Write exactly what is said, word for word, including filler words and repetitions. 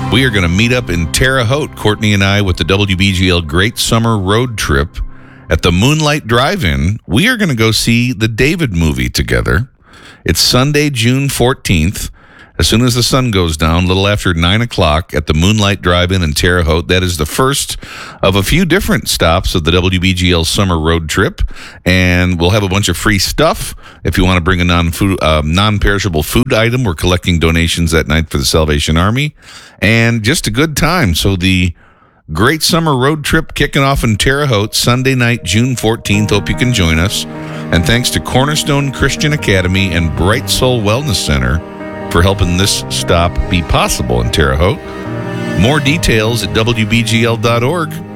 We are going to meet up in Terre Haute, Courtney and I, with the W B G L Great Summer Road Trip at the Moonlight Drive-In. We are going to go see the David movie together. It's Sunday, June fourteenth. As soon as the sun goes down, a little after nine o'clock at the Moonlight Drive-In in Terre Haute. That is the first of a few different stops of the W B G L Summer Road Trip. And we'll have a bunch of free stuff. If you want to bring a non-food, uh, non-perishable food item, we're collecting donations that night for the Salvation Army. And just a good time. So the Great Summer Road Trip kicking off in Terre Haute Sunday night, June fourteenth. Hope you can join us. And thanks to Cornerstone Christian Academy and Bright Soul Wellness Center for helping this stop be possible in Terre Haute. More details at W B G L dot org.